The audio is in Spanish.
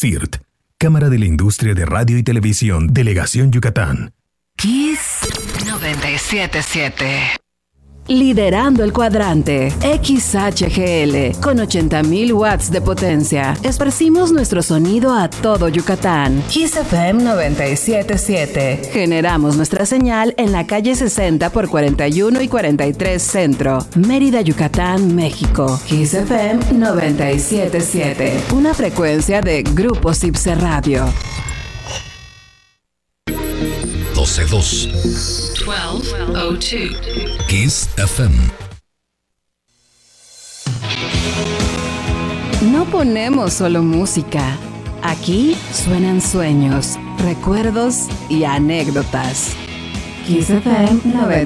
CIRT, Cámara de la Industria de Radio y Televisión, Delegación Yucatán. Kiss 97.7. Liderando el cuadrante, XHGL, con 80.000 watts de potencia. Esparcimos nuestro sonido a todo Yucatán. Kiss FM 97.7. Generamos nuestra señal en la calle 60 por 41 y 43 Centro, Mérida, Yucatán, México. Kiss FM 97.7. Una frecuencia de Grupo Cipse Radio. 12.2 12.02. Kiss FM. No ponemos solo música. Aquí suenan sueños, recuerdos y anécdotas. Kiss FM 90.